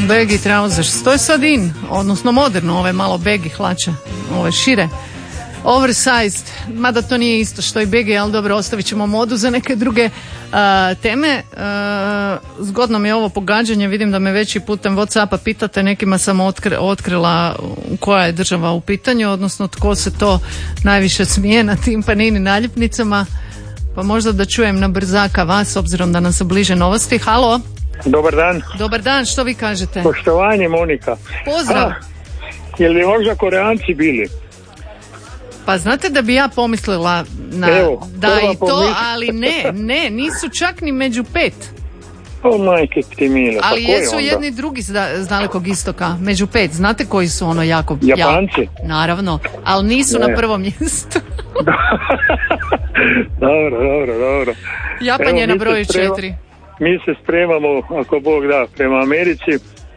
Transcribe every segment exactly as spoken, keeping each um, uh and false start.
baggy trousers. To je sad in, odnosno moderno, ove malo baggy hlače, ove šire. Oversized, mada to nije isto što i baggy, ali dobro, ostavit ćemo modu za neke druge uh, teme. Uh, zgodno mi je ovo pogađanje, vidim da me već i putem Whatsappa pitate, nekima sam otkri, otkrila koja je država u pitanju, odnosno tko se to najviše smije na tim Panini naljepnicama, pa možda da čujem na brzaka vas, obzirom da nam se bliže novosti. Halo? Dobar dan. Dobar dan, što vi kažete? Poštovanje, Monika. Pozdrav. Ah, je li možda Koreanci bili? Pa znate da bi ja pomislila na Evo, da i to, pomisli. ali ne, ne, nisu čak ni među pet. O majke ti mile, Ali pa jesu ko je onda? jedni drugi s da- s dalekog istoka, među pet. Znate koji su ono jako... Japanci? Ja, naravno, ali nisu Ne. na prvom mjestu. Dobro, dobro, dobro. Japan Evo, je na mi se broju sprema- četiri. Mi se spremamo, ako Bog da, prema Americi.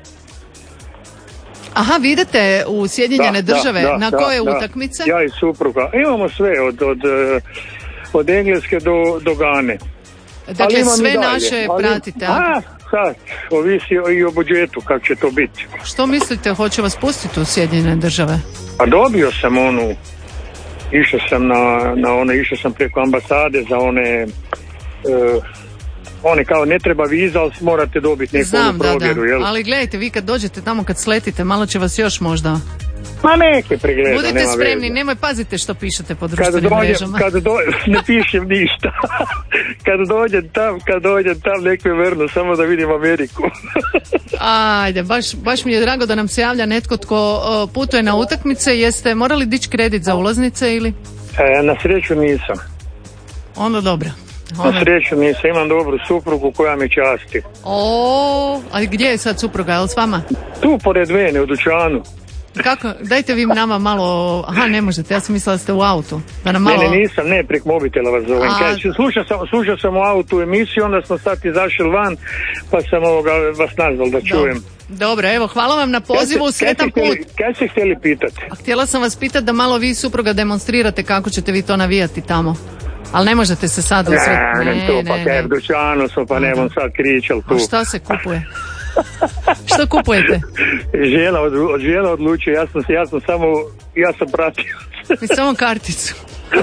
Aha, vi idete u Sjedinjene Da, države. da, Na da, koje da. utakmice? Ja i supruga. Imamo sve, od, od, eh, od Engleske do, do Gane. Ali Dakle, imam i sve dalje. naše Ali- pratite. A? A, sad, ovisi i o budžetu, kako će to biti. Što mislite, hoće vas pustiti u Sjedinjene države? A dobio sam onu, išao sam na, na one, išao sam preko ambasade za one, uh, one kao ne treba viza, ali morate dobiti neku Znam, onu da, da. provjeru, jel? Ali gledajte, vi kad dođete tamo, kad sletite, malo će vas još možda... Ma neke pregleda, Budite nema spremni, veze. nemoj pazite što pišete po Kad društvenim dođem, mrežama. kad dođem, ne pišem ništa. Kad dođem tam, kad dođem tam, nek me vrnu, samo da vidim Ameriku. Ajde, baš, baš mi je drago da nam se javlja netko tko o, putuje na utakmice. Jeste morali dići kredit za ulaznice ili? E, na sreću nisam. Onda dobro. Na Onda... sreću nisam, imam dobru suprugu koja me časti. O, a gdje je sad supruga, je li s vama? Tu pored mene, u dućanu. Kako? Dajte vi nama malo... Aha, ne možete, ja sam mislila da ste u autu. Da nam malo... Ne, ne, nisam, ne, prek mobitela vas zovem. A- Kaj, slušao sam, slušao sam u autu emisiju, onda smo sad izašli van, pa sam ovoga vas nazval da čujem. Dobro, evo, hvala vam na pozivu, Kaj ste- sretan kaj ste put. htjeli- Kaj ste htjeli pitati? A htjela sam vas pitati da malo vi i supruga demonstrirate kako ćete vi to navijati tamo. Ali ne možete se sad usret... Ne, ne, to pa kaj, u dućanu smo, pa ne bom sad kričal tu. A šta se kupuje? Što kupujete? Žena, od, od žena odlučuje, ja sam, ja sam samo, ja sam pratio. Mi samo karticu.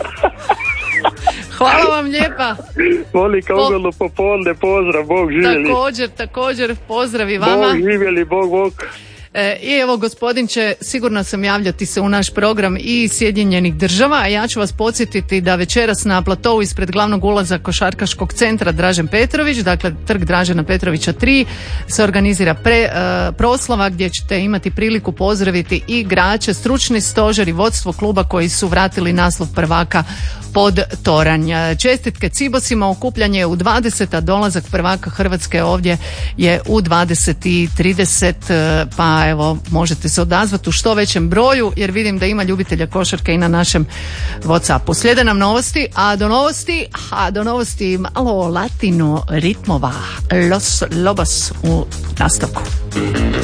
Hvala vam lijepa. Volika Po- ugodno popolne, pozdrav, Bog živjeli. Također, također, pozdrav i vama. Bog živjeli, Bog, Bog. E, I evo, gospodin će, sigurno sam javljati se u naš program i Sjedinjenih država, a ja ću vas podsjetiti da večeras na platovu ispred glavnog ulaza košarkaškog centra Dražen Petrović, dakle trg Dražena Petrovića tri, se organizira pre, e, proslava gdje ćete imati priliku pozdraviti i igrače, stručni stožer i vodstvo kluba koji su vratili naslov prvaka pod toranj. Čestitke Cibosima, okupljanje je u dvadeset, a dolazak prvaka Hrvatske ovdje je u dvadeset i trideset, pa evo možete se odazvati u što većem broju jer vidim da ima ljubitelja košarke i na našem Whatsappu. Slijede nam novosti, a do novosti, a do novosti malo latino ritmova, Los Lobos u nastavku.